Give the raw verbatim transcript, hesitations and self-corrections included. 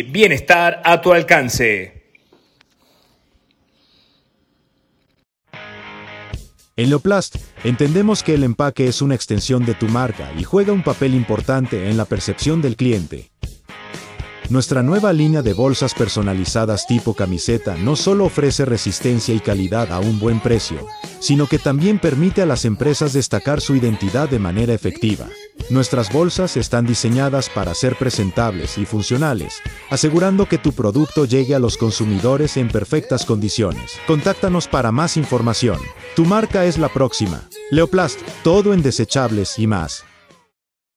bienestar a tu alcance. En Leoplast, entendemos que el empaque es una extensión de tu marca y juega un papel importante en la percepción del cliente. Nuestra nueva línea de bolsas personalizadas tipo camiseta no solo ofrece resistencia y calidad a un buen precio, sino que también permite a las empresas destacar su identidad de manera efectiva. Nuestras bolsas están diseñadas para ser presentables y funcionales, asegurando que tu producto llegue a los consumidores en perfectas condiciones. Contáctanos para más información. Tu marca es la próxima. Leoplast, todo en desechables y más.